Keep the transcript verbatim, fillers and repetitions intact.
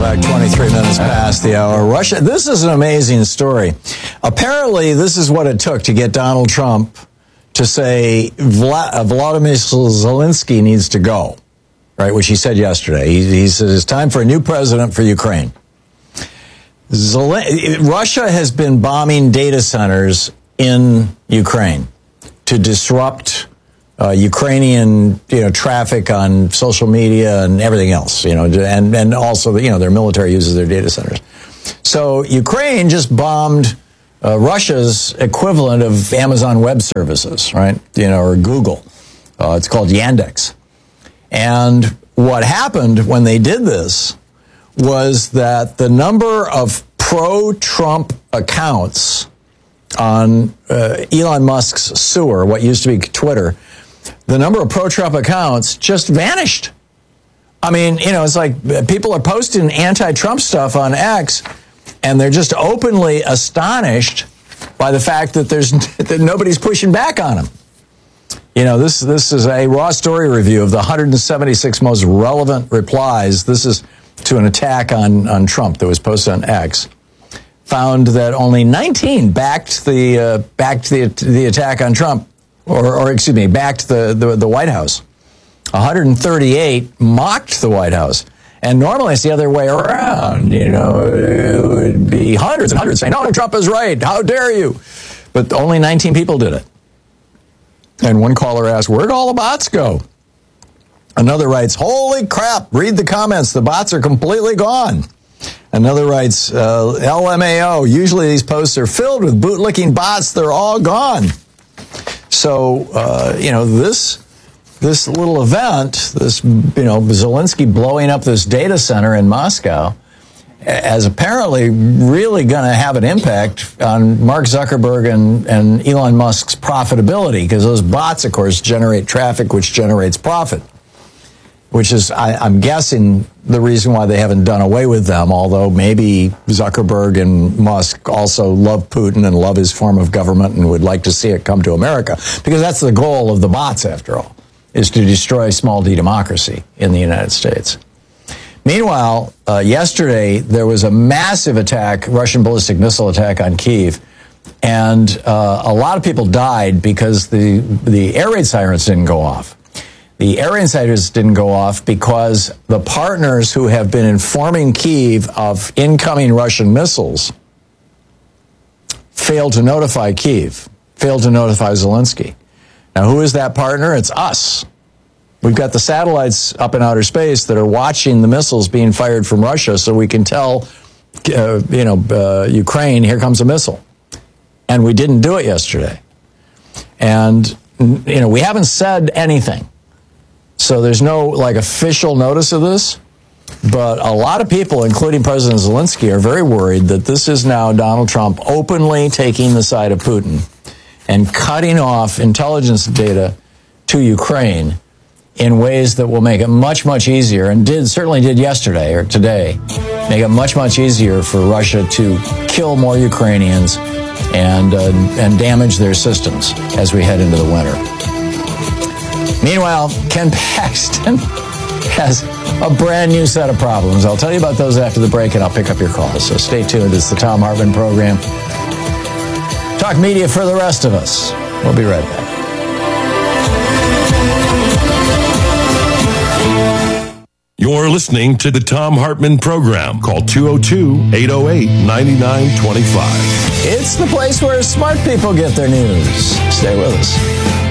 back, twenty-three minutes past the hour. Russia, this is an amazing story. Apparently, this is what it took to get Donald Trump to say Vla- Volodymyr Zelensky needs to go, right, which he said yesterday. He, he said it's time for a new president for Ukraine. Zelen- Russia has been bombing data centers in Ukraine to disrupt Uh, Ukrainian, you know, traffic on social media and everything else, you know, and, and also, you know, their military uses their data centers. So Ukraine just bombed uh, Russia's equivalent of Amazon Web Services, right? You know, or Google. Uh, it's called Yandex. And what happened when they did this was that the number of pro-Trump accounts on uh, Elon Musk's sewer, what used to be Twitter, the number of pro-Trump accounts just vanished. I mean, you know, it's like people are posting anti-Trump stuff on X, and they're just openly astonished by the fact that there's that nobody's pushing back on them. You know, this this is a raw story review of the one hundred seventy-six most relevant replies. This is to an attack on, on Trump that was posted on X. Found that only nineteen backed the uh, backed the the attack on Trump. Or, or excuse me, backed the, the, the White House. one hundred thirty-eight mocked the White House. And normally it's the other way around. You know, it would be hundreds and hundreds saying, no, Trump is right. How dare you? But only nineteen people did it. And one caller asked, where'd all the bots go? Another writes, holy crap, read the comments. The bots are completely gone. Another writes, uh, L M A O, usually these posts are filled with bootlicking bots. They're all gone. So, uh, you know, this this little event, this, you know, Zelensky blowing up this data center in Moscow, is apparently really going to have an impact on Mark Zuckerberg and, and Elon Musk's profitability, because those bots, of course, generate traffic, which generates profit, which is, I, I'm guessing, the reason why they haven't done away with them, although maybe Zuckerberg and Musk also love Putin and love his form of government and would like to see it come to America, because that's the goal of the bots, after all, is to destroy small d democracy in the United States. Meanwhile, uh, yesterday, there was a massive attack, Russian ballistic missile attack on Kyiv, and uh, a lot of people died because the, the air raid sirens didn't go off. The air raid sirens didn't go off because the partners who have been informing Kyiv of incoming Russian missiles failed to notify Kyiv, failed to notify Zelensky. Now, who is that partner? It's us. We've got the satellites up in outer space that are watching the missiles being fired from Russia, so we can tell, uh, you know, uh, Ukraine, here comes a missile. And we didn't do it yesterday. And, you know, we haven't said anything. So there's no, like, official notice of this. But a lot of people, including President Zelensky, are very worried that this is now Donald Trump openly taking the side of Putin and cutting off intelligence data to Ukraine in ways that will make it much, much easier, and did certainly did yesterday or today, make it much, much easier for Russia to kill more Ukrainians and uh, and damage their systems as we head into the winter. Meanwhile, Ken Paxton has a brand new set of problems. I'll tell you about those after the break, and I'll pick up your calls. So stay tuned. It's the Thom Hartmann Program. Talk media for the rest of us. We'll be right back. You're listening to the Thom Hartmann Program. Call two oh two, eight oh eight, nine nine two five. It's the place where smart people get their news. Stay with us.